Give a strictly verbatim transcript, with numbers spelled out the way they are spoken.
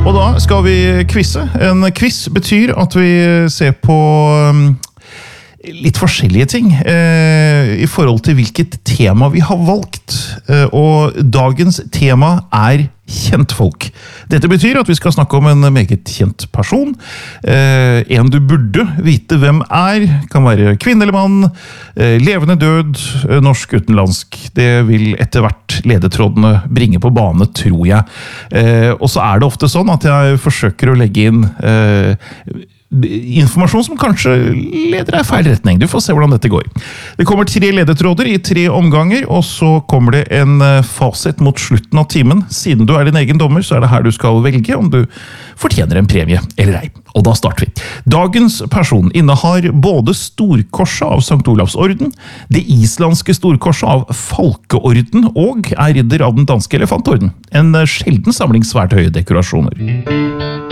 Og da skal vi quizze. En quiz betyr at vi ser på um, litt forskjellige ting eh, i forhold til hvilket tema vi har valgt. Eh, og dagens tema er kjentfolk. Dette betyr at vi skal snakke om en meget kjent person. Eh, en du burde vite hvem er. Kan være kvinne eller mann, eh, levende død, eh, norsk utenlandsk. Det vil etter hvert ledetrådene bringe på bane, tror jeg. Eh, og så er det ofte sånn at jeg forsøker å legge inn eh, informasjon som kanskje leder deg i feil retning. Du får se hvordan dette går. Det kommer tre ledetråder i tre omganger, og så kommer det en fasit mot slutten av timen. Siden du er din egen dommer, så er det her du skal velge om du fortjener en premie eller ei. Og da starter vi. Dagens person innehar både storkorset av Sankt Olavs orden, det islandske storkorset av Falkeorden og er ridder av den danske elefantorden. En sjelden samling svært høye dekorasjoner.